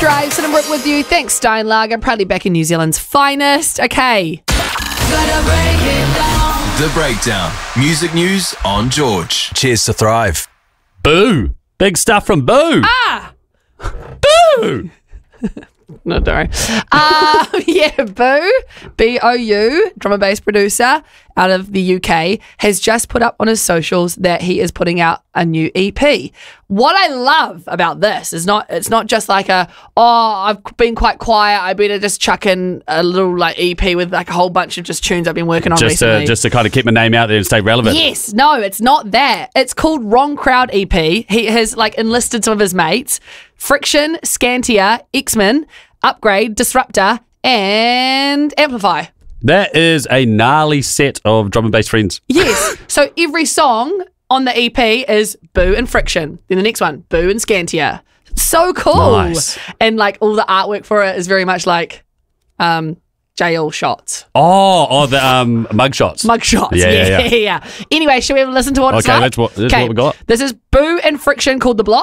Drive, Sid and Brooke with you. Thanks, Steinlager. Proudly back in New Zealand's finest. Okay. The Breakdown. Music news on George. Cheers to Thrive. Boo. Big stuff from Boo. Boo. No, don't worry. Yeah, Boo, B-O-U, drum and bass producer out of the UK, has just put up on his socials that he is putting out a new EP. What I love about this is it's not just like I've been quite quiet, I better just chuck in a little like EP with like a whole bunch of just tunes I've been working on recently. Just to kind of keep my name out there and stay relevant. Yes, no, it's not that. It's called Wrong Crowd EP. He has like enlisted some of his mates. Friction, Scantia, X-Men, Upgrade, Disruptor, and Amplify. That is a gnarly set of drum and bass friends. Yes. So every song on the EP is Boo and Friction. Then the next one, Boo and Scantia. So cool. Nice. And like all the artwork for it is very much like jail shots. Oh, the mug shots. Mug shots. Yeah. Yeah. Anyway, shall we have a listen to what it's Okay, like? this is what we got. This is Boo and Friction called The Block.